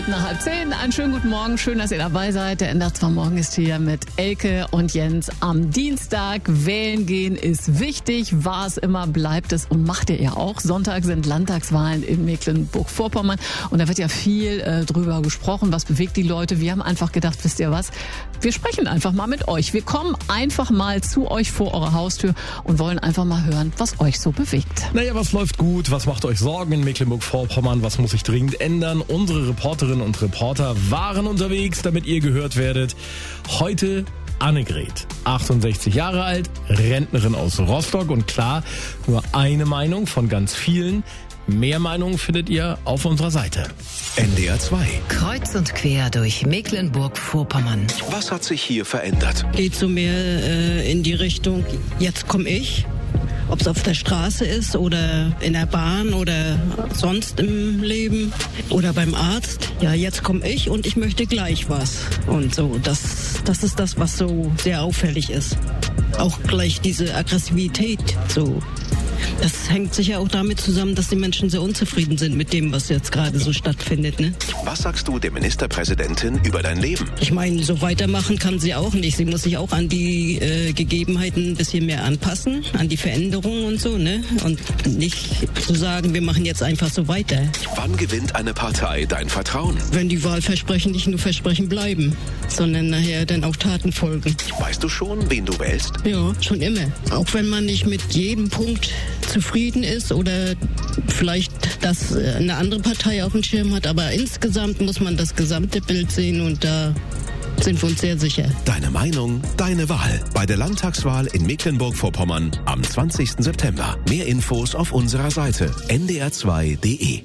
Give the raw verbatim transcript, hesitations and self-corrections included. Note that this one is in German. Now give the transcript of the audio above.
Nach halb zehn, einen schönen guten Morgen, schön, dass ihr dabei seid. Der N D R zwei Morgen ist hier mit Elke und Jens am Dienstag. Wählen gehen ist wichtig, war es immer, bleibt es und macht ihr ja auch. Sonntag sind Landtagswahlen in Mecklenburg-Vorpommern und da wird ja viel äh, drüber gesprochen, was bewegt die Leute. Wir haben einfach gedacht, wisst ihr was, wir sprechen einfach mal mit euch. Wir kommen einfach mal zu euch vor eure Haustür und wollen einfach mal hören, was euch so bewegt. Naja, was läuft gut, was macht euch Sorgen in Mecklenburg-Vorpommern, was muss sich dringend ändern? Unsere Reporterinnen und Reporter waren unterwegs, damit ihr gehört werdet. Heute Annegret, achtundsechzig Jahre alt, Rentnerin aus Rostock und klar, nur eine Meinung von ganz vielen. Mehr Meinungen findet ihr auf unserer Seite. N D R zwei. Kreuz und quer durch Mecklenburg-Vorpommern. Was hat sich hier verändert? Geht so mehr äh, in die Richtung, jetzt komme ich. Ob es auf der Straße ist oder in der Bahn oder sonst im Leben oder beim Arzt. Ja, jetzt komme ich und ich möchte gleich was. Und so, das, das ist das, was so sehr auffällig ist. Auch gleich diese Aggressivität, so. Das hängt sicher auch damit zusammen, dass die Menschen sehr unzufrieden sind mit dem, was jetzt gerade so stattfindet, ne? Was sagst du der Ministerpräsidentin über dein Leben? Ich meine, so weitermachen kann sie auch nicht. Sie muss sich auch an die äh, Gegebenheiten ein bisschen mehr anpassen, an die Veränderungen und so, ne? Und nicht zu sagen, wir machen jetzt einfach so weiter. Wann gewinnt eine Partei dein Vertrauen? Wenn die Wahlversprechen nicht nur Versprechen bleiben, sondern nachher dann auch Taten folgen. Weißt du schon, wen du wählst? Ja, schon immer. Auch wenn man nicht mit jedem Punkt zufrieden ist oder vielleicht, dass eine andere Partei auf dem Schirm hat, aber insgesamt muss man das gesamte Bild sehen und da sind wir uns sehr sicher. Deine Meinung, deine Wahl. Bei der Landtagswahl in Mecklenburg-Vorpommern am zwanzigsten September. Mehr Infos auf unserer Seite n d r zwei punkt d e.